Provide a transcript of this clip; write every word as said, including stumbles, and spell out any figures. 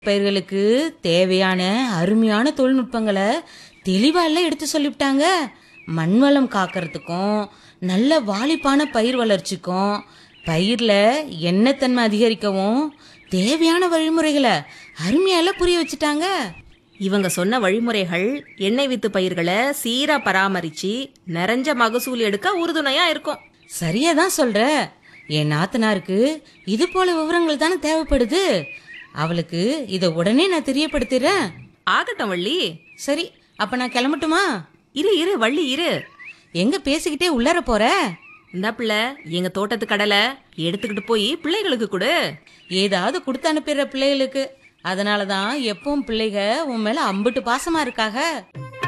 பயிர்களுக்கு தேவையான அருமையான தொழில்நுட்பங்களை தெளிவா எல்லாம் எடுத்து சொல்லிவிட்டாங்க. மண்வளம் காக்கிறதுக்கும் நல்ல வாளிப்பான பயிர் வளர்ச்சிக்கும் பயிர்ல எண்ணெய்த்தன்மை அதிகரிக்கவும் தேவையான வழிமுறைகளை அருமையால புரிய வச்சுட்டாங்க. இவங்க சொன்ன வழிமுறைகள் எண்ணெய் வித்து பயிர்களை சீரா பராமரிச்சு நிறைஞ்ச மகசூல் எடுக்க உறுதுணையா இருக்கும். சரியா தான் சொல்ற. என் நாத்தனாருக்கு இது போல விவரங்கள் தானே தேவைப்படுது. அவளுக்கு இத உடனே நான் தெரியப்படுத்திடுறேன். ஆகட்டும் வள்ளி. சரி, அப்ப நான் கிளம்பட்டுமா? இரு இரு வள்ளி இரு. எங்க பேசிக்கிட்டே உள்ளர போற? இந்த பிள்ளை எங்க தோட்டத்து கடலை எடுத்துக்கிட்டு போய் பிள்ளைகளுக்கு கொடு. ஏதாவது கொடுத்து அனுப்பிடுற பிள்ளைகளுக்கு. அதனாலதான் எப்பவும் பிள்ளைக உன் மேல அம்பிட்டு பாசமா இருக்காக.